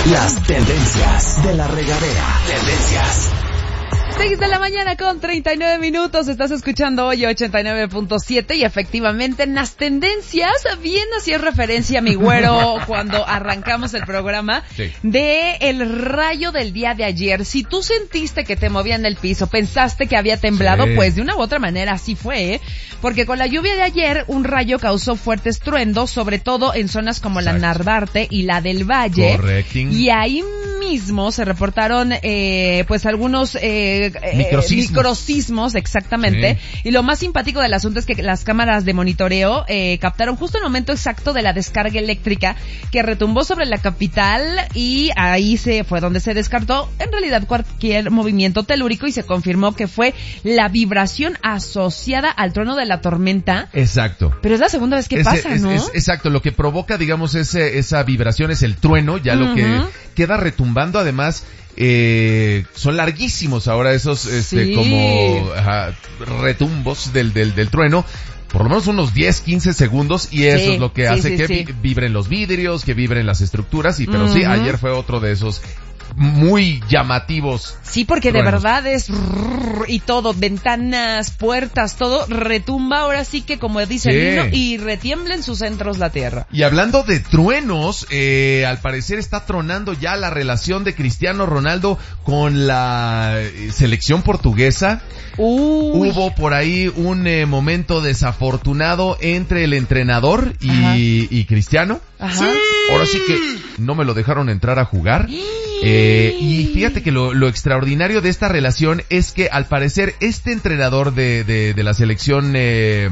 Las tendencias de la regadera. Tendencias. 6 de la mañana con 39 minutos, estás escuchando hoy 89.7 y efectivamente en las tendencias bien hacía referencia mi güero cuando arrancamos el programa de el rayo del día de ayer. Si tú sentiste que te movía en el piso, pensaste que había temblado, pues de una u otra manera así fue, porque con la lluvia de ayer un rayo causó fuertes truendos, sobre todo en zonas como la Narvarte y la del Valle. Correcting. Y ahí mismo se reportaron pues algunos microsismos, exactamente. Sí. Y lo más simpático del asunto es que las cámaras de monitoreo captaron justo el momento exacto de la descarga eléctrica que retumbó sobre la capital y ahí fue donde se descartó en realidad cualquier movimiento telúrico y se confirmó que fue la vibración asociada al trueno de la tormenta. Exacto. Pero es la segunda vez que pasa, ¿no? Exacto, lo que provoca, digamos, esa vibración es el trueno, ya lo que queda retumbando, además. Son larguísimos ahora esos como retumbos del trueno, por lo menos unos 10-15 segundos, y eso es lo que hace que vibren los vidrios, que vibren las estructuras, y pero sí, ayer fue otro de esos muy llamativos. Sí, porque truenos. De verdad es y todo, ventanas, puertas, todo retumba ahora sí que como dice el himno y retiembla en sus centros la tierra. Y hablando de truenos, al parecer está tronando ya la relación de Cristiano Ronaldo con la selección portuguesa. Hubo por ahí un momento desafortunado entre el entrenador y Cristiano. Ajá. Ahora sí que no me lo dejaron entrar a jugar. Y fíjate que lo extraordinario de esta relación es que al parecer este entrenador de la selección de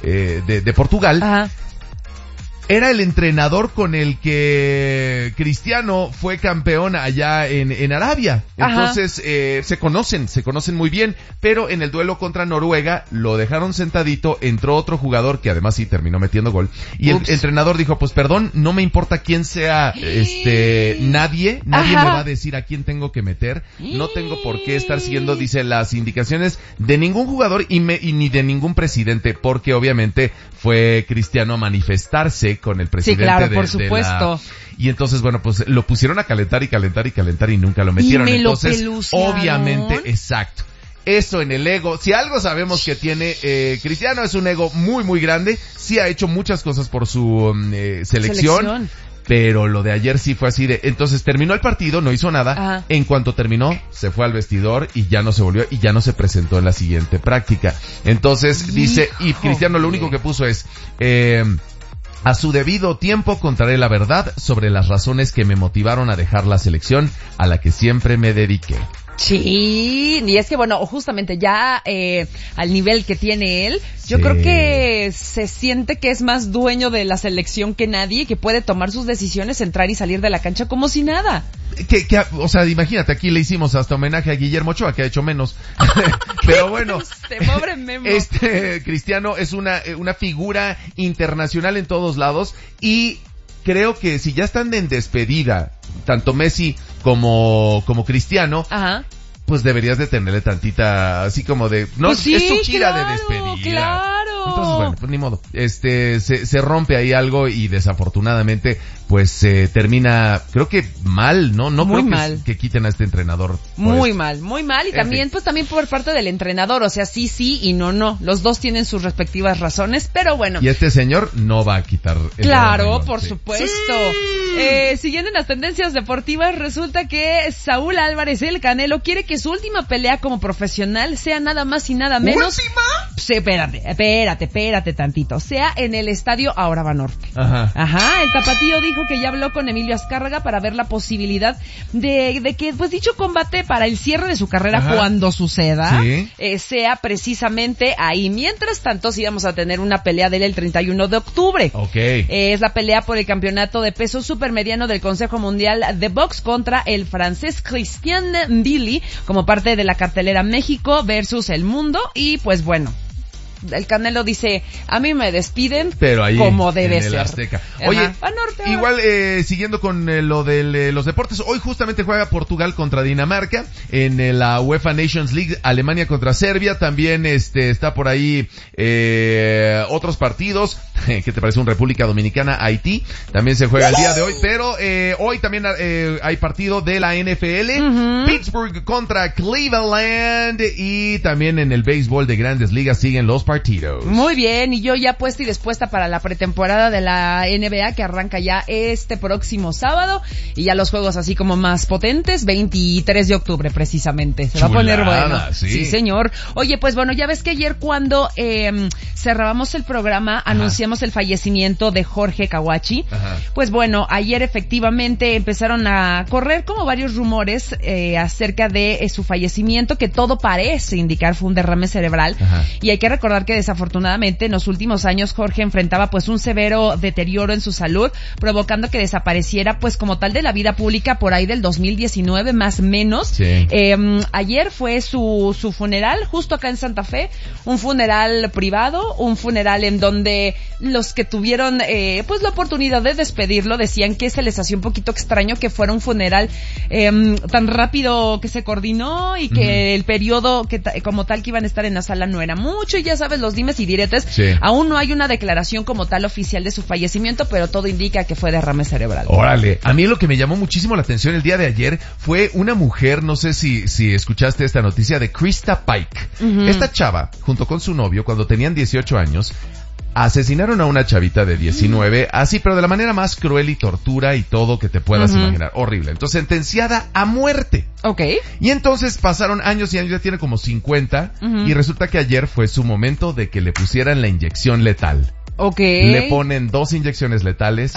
Portugal era el entrenador con el que Cristiano fue campeón allá en Arabia. Entonces se conocen muy bien, pero en el duelo contra Noruega lo dejaron sentadito, entró otro jugador que además sí terminó metiendo gol, y el entrenador dijo, pues perdón, no me importa quién sea, nadie me va a decir a quién tengo que meter, no tengo por qué estar siguiendo, dice, las indicaciones de ningún jugador y ni de ningún presidente, porque obviamente fue Cristiano a manifestarse con el presidente. Sí, claro, por supuesto. Y entonces, bueno, pues lo pusieron a calentar y nunca lo metieron. Y entonces, peluciaron. Obviamente, exacto. Eso en el ego, si algo sabemos que tiene Cristiano, es un ego muy, muy grande. Sí ha hecho muchas cosas por su selección. Pero lo de ayer sí fue así de, entonces terminó el partido, no hizo nada, en cuanto terminó, se fue al vestidor y ya no se volvió y ya no se presentó en la siguiente práctica. Entonces dice, y Cristiano lo único que puso es, a su debido tiempo contaré la verdad sobre las razones que me motivaron a dejar la selección a la que siempre me dediqué. Sí, y es que bueno, justamente ya al nivel que tiene él, yo creo que se siente que es más dueño de la selección que nadie, que puede tomar sus decisiones, entrar y salir de la cancha como si nada. O sea, imagínate, aquí le hicimos hasta homenaje a Guillermo Ochoa, que ha hecho menos. Pero bueno, pobre Memo. Cristiano es una figura internacional en todos lados, y creo que si ya están en despedida, tanto Messi como Cristiano, pues deberías de tenerle tantita, así como de, no, pues sí, es su gira de despedida. Claro. Entonces, bueno, pues ni modo. Se rompe ahí algo y desafortunadamente, pues termina, creo que mal, ¿no? No muy creo mal. Que quiten a este entrenador. Muy mal. Y también, pues también por parte del entrenador, o sea, sí y no. Los dos tienen sus respectivas razones, pero bueno. Y este señor no va a quitar el Claro, por supuesto. Sí. Siguiendo en las tendencias deportivas, resulta que Saúl Álvarez, el Canelo, quiere que su última pelea como profesional sea nada más y nada menos. ¿Última? Sí, espérate tantito. Sea en el estadio Auraba Norte. El tapatío dijo que ya habló con Emilio Azcárraga para ver la posibilidad de que, pues, dicho combate para el cierre de su carrera cuando suceda, sea precisamente ahí. Mientras tanto, sí vamos a tener una pelea de él el 31 de octubre. Es la pelea por el campeonato de peso supermediano del Consejo Mundial de Box contra el francés Christian Billy como parte de la cartelera México versus El Mundo. Y pues bueno, el Canelo dice, a mí me despiden, pero ahí como debe en el ser. Azteca. Oye, igual siguiendo con lo de los deportes, hoy justamente juega Portugal contra Dinamarca en la UEFA Nations League, Alemania contra Serbia, también está por ahí otros partidos. ¿Qué te parece? Un República Dominicana, Haití, también se juega el día de hoy, pero hoy también hay partido de la NFL, Pittsburgh contra Cleveland, y también en el béisbol de Grandes Ligas siguen los partidos. Muy bien, y yo ya puesta y dispuesta para la pretemporada de la NBA que arranca ya este próximo sábado, y ya los juegos así como más potentes, 23 de octubre precisamente. Se va a poner bueno. Sí, señor. Oye, pues bueno, ya ves que ayer cuando cerrábamos el programa, anunciamos el fallecimiento de Jorge Kawachi. Pues bueno, ayer efectivamente empezaron a correr como varios rumores acerca de su fallecimiento, que todo parece indicar fue un derrame cerebral. Y hay que recordar que desafortunadamente en los últimos años Jorge enfrentaba pues un severo deterioro en su salud, provocando que desapareciera pues como tal de la vida pública por ahí del 2019 más o menos. Sí. Ayer fue su funeral justo acá en Santa Fe, un funeral privado, un funeral en donde los que tuvieron pues la oportunidad de despedirlo decían que se les hacía un poquito extraño que fuera un funeral tan rápido que se coordinó y que el periodo que como tal que iban a estar en la sala no era mucho, y ya sabes los dimes y diretes. Sí. Aún no hay una declaración como tal oficial de su fallecimiento, pero todo indica que fue derrame cerebral. Órale, a mí lo que me llamó muchísimo la atención el día de ayer fue una mujer, no sé si escuchaste esta noticia, de Krista Pike. Esta chava, junto con su novio, cuando tenían 18 años, asesinaron a una chavita de 19, así, pero de la manera más cruel y tortura y todo que te puedas imaginar. Horrible. Entonces, sentenciada a muerte. Y entonces pasaron años y años, ya tiene como 50, y resulta que ayer fue su momento de que le pusieran la inyección letal. Le ponen 2 inyecciones letales.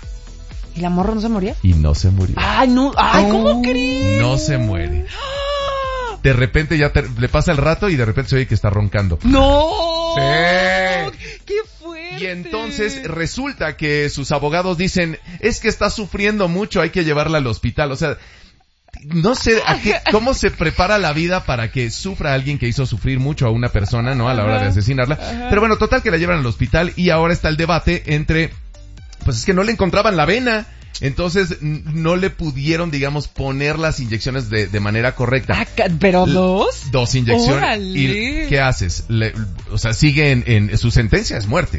¿Y la morra no se moría? Y no se murió. ¡Ay, no! ¡Ay, ¿cómo crees? No se muere. De repente ya le pasa el rato y de repente se oye que está roncando. ¡No! ¡Sí! ¡Qué fuerte! Y entonces resulta que sus abogados dicen, es que está sufriendo mucho, hay que llevarla al hospital. O sea, no sé cómo se prepara la vida para que sufra alguien que hizo sufrir mucho a una persona, ¿no? A la hora de asesinarla. Pero bueno, total que la llevan al hospital y ahora está el debate entre, pues es que no le encontraban la vena. Entonces no le pudieron, digamos, poner las inyecciones de manera correcta. ¿Pero 2? 2 inyecciones. ¡Órale! ¿Y qué haces? O sea, sigue en su sentencia, es muerte.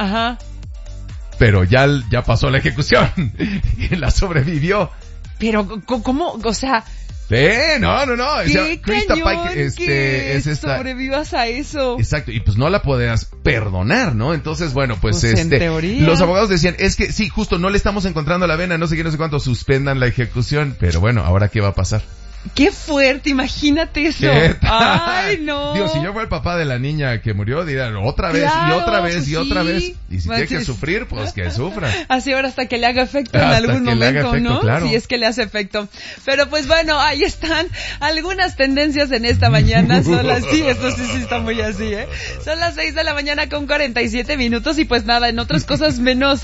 Pero ya pasó la ejecución. Y la sobrevivió. Pero, ¿cómo? O sea... no. ¡Qué Krista cañón Pike que sobrevivas a eso! Exacto, y pues no la podías perdonar, ¿no? Entonces, bueno, pues en teoría. Los abogados decían, es que sí, justo no le estamos encontrando la vena, no sé qué, no sé cuánto, suspendan la ejecución, pero bueno, ¿ahora qué va a pasar? ¡Qué fuerte! Imagínate eso. ¡Ay, no! Digo, si yo fuera el papá de la niña que murió, dirán otra vez, claro, y otra vez, pues y otra vez. Y si tiene que sufrir, pues que sufra. Así ahora hasta que le haga efecto en algún momento, efecto, ¿no? Claro. Si es que le hace efecto. Pero pues bueno, ahí están algunas tendencias en esta mañana. Son las, sí, esto sí está muy así, Son las 6 de la mañana con 47 minutos y pues nada, en otras cosas menos,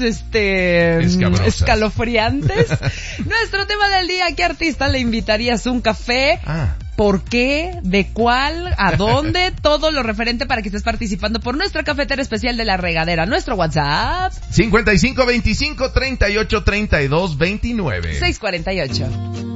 escalofriantes. Nuestro tema del día, ¿qué artista le invitarías un café? ¿Por qué? ¿De cuál? ¿A dónde? Todo lo referente para que estés participando por nuestra cafetera especial de La Regadera. Nuestro WhatsApp 5525 38 32 29 648.